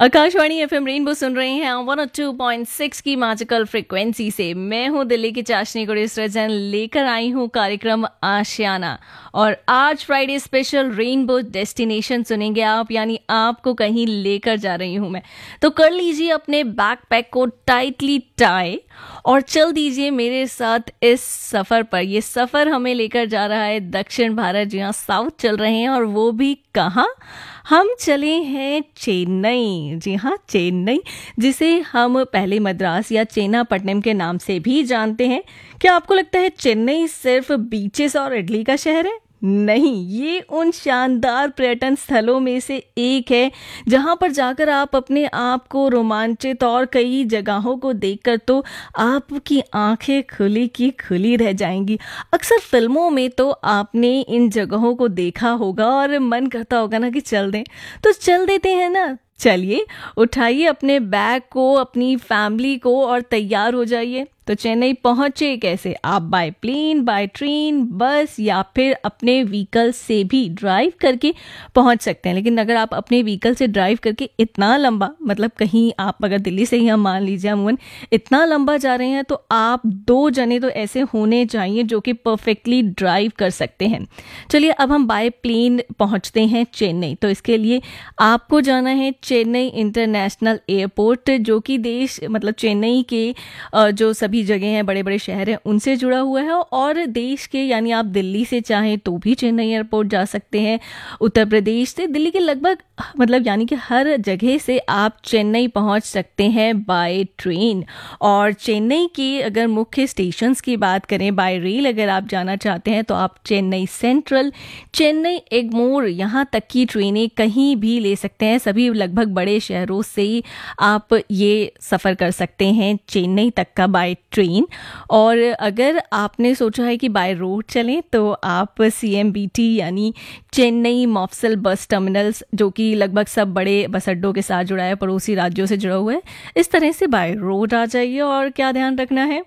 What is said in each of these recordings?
Akashvani FM rainbow सुन रहे हैं 102.6 की मैजिकल फ्रिक्वेंसी से। मैं हूं दिल्ली की चाशनी गुड़ी सृजन, लेकर आई हूं कार्यक्रम आशियाना। और आज फ्राइडे स्पेशल रेनबो डेस्टिनेशन सुनेंगे आप, यानी आपको कहीं लेकर जा रही हूं मैं। तो कर लीजिए अपने बैकपैक को टाइटली टाई और चल दीजिए मेरे साथ इस सफर पर। ये सफर हमें लेकर जा रहा है दक्षिण भारत, जी हाँ, साउथ चल रहे हैं। और वो भी कहाँ? हम चले हैं चेन्नई। जी हाँ, चेन्नई, जिसे हम पहले मद्रास या चेन्नापट्टनम के नाम से भी जानते हैं। क्या आपको लगता है चेन्नई सिर्फ बीचेस और इडली का शहर है? नहीं, ये उन शानदार पर्यटन स्थलों में से एक है जहां पर जाकर आप अपने आप को रोमांचित और कई जगहों को देखकर तो आपकी आंखें खुली की खुली रह जाएंगी। अक्सर फिल्मों में तो आपने इन जगहों को देखा होगा और मन करता होगा ना कि चल दें, तो चल देते हैं ना। चलिए, उठाइए अपने बैग को, अपनी फैमिली को और तैयार हो जाइए। तो चेन्नई पहुंचे कैसे? आप बाय प्लेन, बाय ट्रेन, बस या फिर अपने व्हीकल से भी ड्राइव करके पहुंच सकते हैं। लेकिन अगर आप अपने व्हीकल से ड्राइव करके इतना लंबा, मतलब कहीं आप अगर दिल्ली से ही हम मान लीजिए अमूमन इतना लंबा जा रहे हैं, तो आप 2 जने तो ऐसे होने चाहिए जो कि परफेक्टली ड्राइव कर सकते हैं। चलिए, अब हम बाय प्लेन पहुंचते हैं चेन्नई। तो इसके लिए आपको जाना है चेन्नई इंटरनेशनल एयरपोर्ट, जो कि देश मतलब चेन्नई के जो सभी जगह हैं, बड़े बड़े शहर हैं, उनसे जुड़ा हुआ है। और देश के, यानी आप दिल्ली से चाहें तो भी चेन्नई एयरपोर्ट जा सकते हैं। उत्तर प्रदेश से दिल्ली के लगभग मतलब यानी कि हर जगह से आप चेन्नई पहुंच सकते हैं बाय ट्रेन। और चेन्नई की अगर मुख्य स्टेशंस की बात करें, बाय रेल अगर आप जाना चाहते हैं तो आप चेन्नई सेंट्रल, चेन्नई एगमोर, यहाँ तक की ट्रेनें कहीं भी ले सकते हैं। सभी लगभग बड़े शहरों से आप ये सफ़र कर सकते हैं चेन्नई तक का बाय ट्रेन। और अगर आपने सोचा है कि बाय रोड चलें तो आप CMBT यानी चेन्नई मॉफ्सल बस टर्मिनल्स, जो कि लगभग सब बड़े बस अड्डों के साथ जुड़ा है, पड़ोसी राज्यों से जुड़ा हुआ है, इस तरह से बाय रोड आ जाइए। और क्या ध्यान रखना है?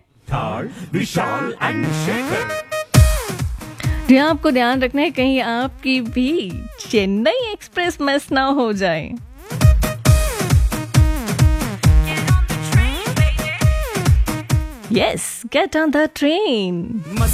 विशाल एंड शेखर। जी, आपको ध्यान रखना है कहीं आपकी भी चेन्नई एक्सप्रेस मिस ना हो जाए। Yes, get on the train.